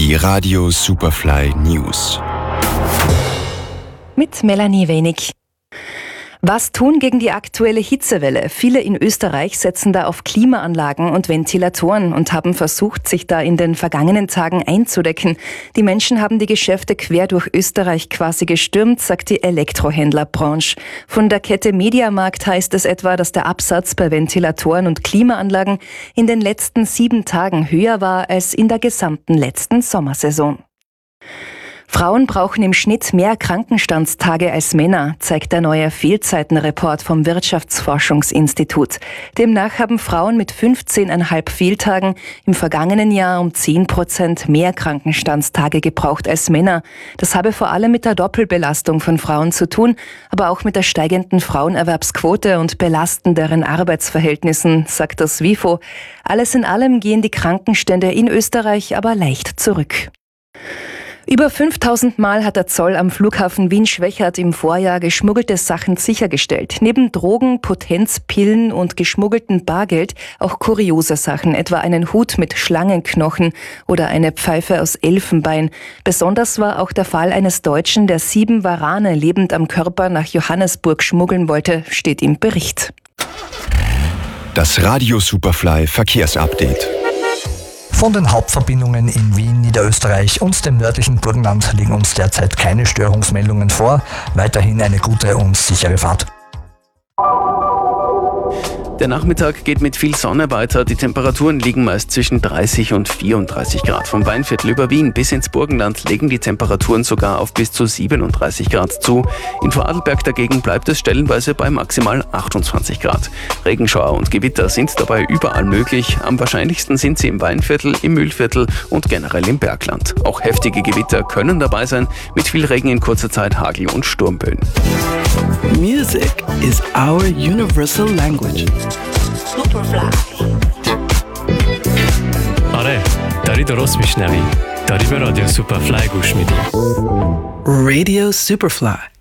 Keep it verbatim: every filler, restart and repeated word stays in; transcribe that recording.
Die Radio Superfly News. Mit Melanie Wenig. Was tun gegen die aktuelle Hitzewelle? Viele in Österreich setzen da auf Klimaanlagen und Ventilatoren und haben versucht, sich da in den vergangenen Tagen einzudecken. Die Menschen haben die Geschäfte quer durch Österreich quasi gestürmt, sagt die Elektrohändlerbranche. Von der Kette Mediamarkt heißt es etwa, dass der Absatz bei Ventilatoren und Klimaanlagen in den letzten sieben Tagen höher war als in der gesamten letzten Sommersaison. Frauen brauchen im Schnitt mehr Krankenstandstage als Männer, zeigt der neue Fehlzeitenreport vom Wirtschaftsforschungsinstitut. Demnach haben Frauen mit fünfzehn Komma fünf Fehltagen im vergangenen Jahr um zehn Prozent mehr Krankenstandstage gebraucht als Männer. Das habe vor allem mit der Doppelbelastung von Frauen zu tun, aber auch mit der steigenden Frauenerwerbsquote und belastenderen Arbeitsverhältnissen, sagt das WIFO. Alles in allem gehen die Krankenstände in Österreich aber leicht zurück. Über fünftausend Mal hat der Zoll am Flughafen Wien-Schwechat im Vorjahr geschmuggelte Sachen sichergestellt. Neben Drogen, Potenzpillen und geschmuggeltem Bargeld auch kuriose Sachen, etwa einen Hut mit Schlangenknochen oder eine Pfeife aus Elfenbein. Besonders war auch der Fall eines Deutschen, der sieben Warane lebend am Körper nach Johannesburg schmuggeln wollte, steht im Bericht. Das Radio Superfly Verkehrsupdate. Von den Hauptverbindungen in Wien, Niederösterreich und dem nördlichen Burgenland liegen uns derzeit keine Störungsmeldungen vor. Weiterhin eine gute und sichere Fahrt. Der Nachmittag geht mit viel Sonne weiter. Die Temperaturen liegen meist zwischen dreißig und vierunddreißig Grad. Vom Weinviertel über Wien bis ins Burgenland legen die Temperaturen sogar auf bis zu siebenunddreißig Grad zu. In Vorarlberg dagegen bleibt es stellenweise bei maximal achtundzwanzig Grad. Regenschauer und Gewitter sind dabei überall möglich. Am wahrscheinlichsten sind sie im Weinviertel, im Mühlviertel und generell im Bergland. Auch heftige Gewitter können dabei sein, mit viel Regen in kurzer Zeit, Hagel und Sturmböen. Music is our universal language. Superfly. آره داری درست میشنوی داری به رادیو سوپرفلای گوش میدی Radio Superfly.